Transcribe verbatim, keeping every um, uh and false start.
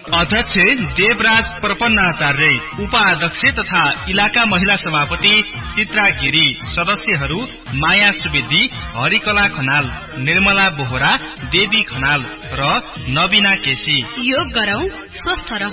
अध्यक्ष देवराज प्रपन्नाचार्य, उपाध्यक्ष तथा इलाका महिला सभापति चित्रा गिरी, सदस्यहरू माया सुवेदी, हरिकला खनाल, निर्मला बोहरा, देवी खनाल र नवीना केसी। योग गरौं, स्वस्थ रहौं।